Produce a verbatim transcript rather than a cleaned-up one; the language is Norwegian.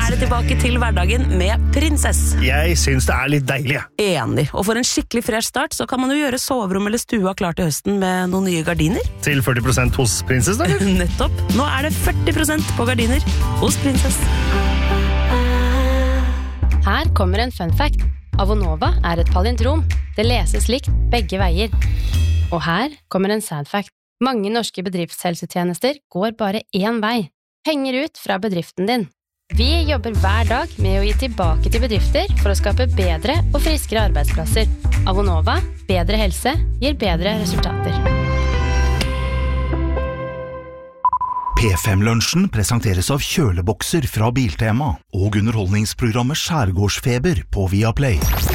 er det tilbake til hverdagen med Prinsess. Jeg synes det er litt deilig. Enig, og for en skikkelig fresh start så kan man jo gjøre soverom eller stua klar til høsten med noen nye gardiner. Til førti prosent hos Prinsess, da? Nettopp. Nå er det førti prosent på gardiner hos Prinsess. Her kommer en fun fact. Avonova er et palindrom. Det leses likt begge veier. Og her kommer en sad fact. Mange norske bedriftshelsetjenester går bare én vei. Penger ut fra bedriften din. Vi jobber hver dag med å gi tilbake til bedrifter for å skape bedre og friskere arbeidsplasser. Avonova, bedre helse, gir bedre resultater. P fem-lunsjen presenteres av kjølebokser fra Biltema og underholdningsprogrammet Skjærgårdsfeber på Viaplay.